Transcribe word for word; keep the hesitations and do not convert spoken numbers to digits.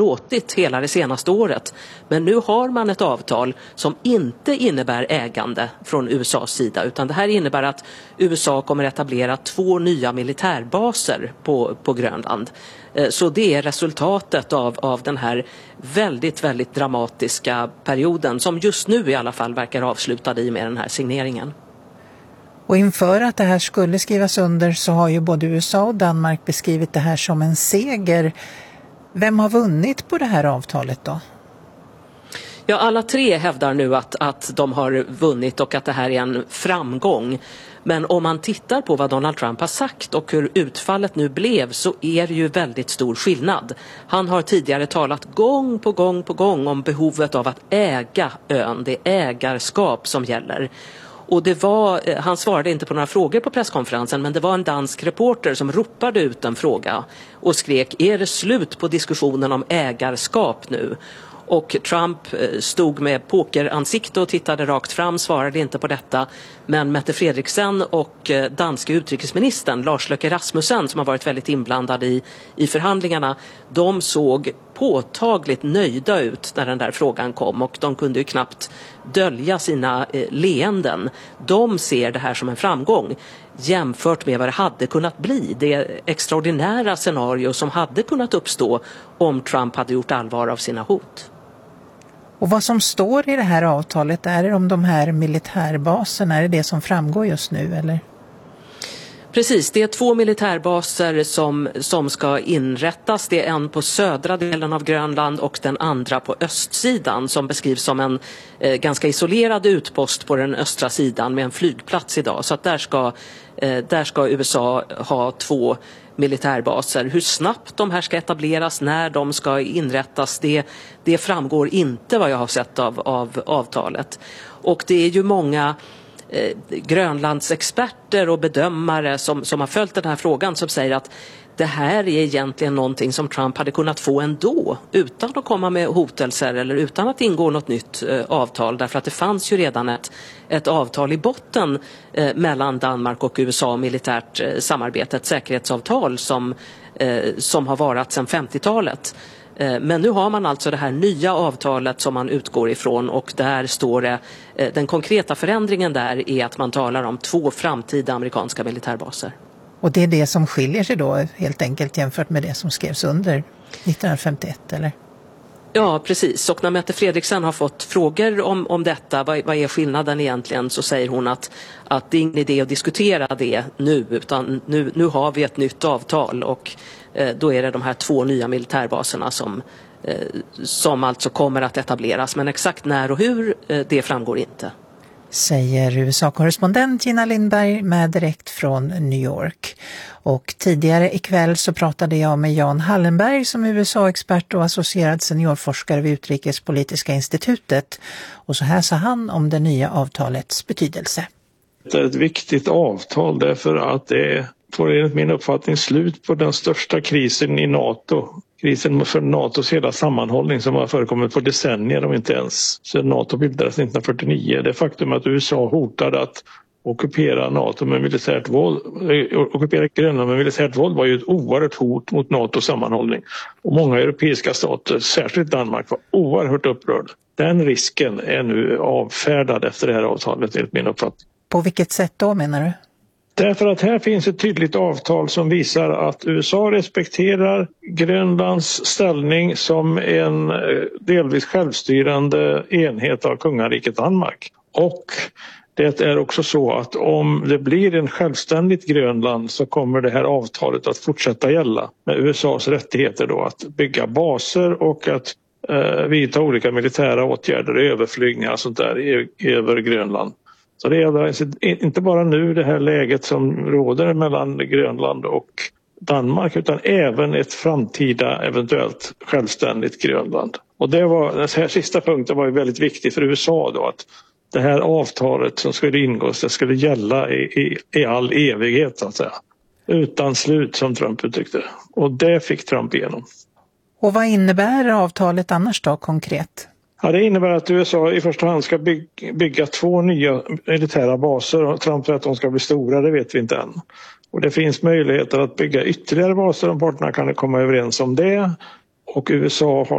låtit hela det senaste året. Men nu har man ett avtal som inte innebär ägande från U S A:s sida, utan det här innebär att U S A kommer etablera två nya militärbaser på, på Grönland. Så det är resultatet av, av den här väldigt, väldigt dramatiska perioden som just nu i alla fall verkar avslutad i med den här signeringen. Och inför att det här skulle skrivas under så har ju både U S A och Danmark beskrivit det här som en seger. Vem har vunnit på det här avtalet då? Ja, alla tre hävdar nu att, att de har vunnit och att det här är en framgång. Men om man tittar på vad Donald Trump har sagt och hur utfallet nu blev så är det ju väldigt stor skillnad. Han har tidigare talat gång på gång på gång om behovet av att äga ön. Det är ägarskap som gäller. Och det var, han svarade inte på några frågor på presskonferensen, men det var en dansk reporter som ropade ut en fråga och skrek: är det slut på diskussionen om ägarskap nu? Och Trump stod med pokeransikte och tittade rakt fram, svarade inte på detta. Men Mette Frederiksen och danska utrikesministern Lars Løkke Rasmussen, som har varit väldigt inblandad i, i förhandlingarna, de såg påtagligt nöjda ut när den där frågan kom och de kunde ju knappt dölja sina eh, leenden. De ser det här som en framgång jämfört med vad det hade kunnat bli. Det extraordinära scenario som hade kunnat uppstå om Trump hade gjort allvar av sina hot. Och vad som står i det här avtalet, är det om de här militärbaserna, är det det som framgår just nu eller? Precis, det är två militärbaser som, som ska inrättas. Det är en på södra delen av Grönland och den andra på östsidan som beskrivs som en eh, ganska isolerad utpost på den östra sidan med en flygplats idag. Så att där ska, eh, där ska U S A ha två militärbaser. Hur snabbt de här ska etableras, när de ska inrättas, det, det framgår inte vad jag har sett av, av avtalet. Och det är ju många Eh, Grönlands experter och bedömare som, som har följt den här frågan som säger att det här är egentligen någonting som Trump hade kunnat få ändå utan att komma med hotelser eller utan att ingå något nytt eh, avtal, därför att det fanns ju redan ett, ett avtal i botten eh, mellan Danmark och U S A, militärt eh, samarbete, ett säkerhetsavtal som, eh, som har varat sedan femtiotalet. Men nu har man alltså det här nya avtalet som man utgår ifrån och där står det, den konkreta förändringen där är att man talar om två framtida amerikanska militärbaser. Och det är det som skiljer sig då helt enkelt jämfört med det som skrevs under nittonhundrafemtioett eller? Ja, precis. Och när Mette Frederiksen har fått frågor om, om detta, vad, vad är skillnaden egentligen, så säger hon att, att det är ingen idé att diskutera det nu, utan nu, nu har vi ett nytt avtal och eh, då är det de här två nya militärbaserna som, eh, som alltså kommer att etableras. Men exakt när och hur, eh, det framgår inte. Säger U S A-korrespondent Gina Lindberg med direkt från New York. Och tidigare ikväll så pratade jag med Jan Hallenberg som U S A-expert och associerad seniorforskare vid Utrikespolitiska institutet. Och så här sa han om det nya avtalets betydelse. Det är ett viktigt avtal därför att det får enligt min uppfattning slut på den största krisen i NATO. Krisen för NATOs hela sammanhållning som har förekommit på decennier och inte ens sedan NATO bildades nittonhundrafyrtionio. Det faktum att U S A hotade att ockupera NATO med militärt våld, ockupera Grönland med militärt våld var ju ett oerhört hot mot NATOs sammanhållning. Och många europeiska stater, särskilt Danmark, var oerhört upprörda. Den risken är nu avfärdad efter det här avtalet enligt min uppfattning. På vilket sätt då menar du? Därför att här finns ett tydligt avtal som visar att U S A respekterar Grönlands ställning som en delvis självstyrande enhet av kungariket Danmark. Och det är också så att om det blir en självständigt Grönland så kommer det här avtalet att fortsätta gälla med U S A:s rättigheter då att bygga baser och att eh, vidta olika militära åtgärder, överflygningar och sånt där över Grönland. Så det är inte bara nu det här läget som råder mellan Grönland och Danmark utan även ett framtida eventuellt självständigt Grönland. Och det var, den här sista punkten var ju väldigt viktig för U S A då, att det här avtalet som skulle ingås, det skulle gälla i, i, i all evighet så att säga. Utan slut som Trump uttryckte det. Och det fick Trump igenom. Och vad innebär avtalet annars då konkret? Ja, det innebär att U S A i första hand ska bygga, bygga två nya militära baser och Trump säger att de ska bli stora, det vet vi inte än. Och det finns möjligheter att bygga ytterligare baser om parterna kan komma överens om det. Och U S A har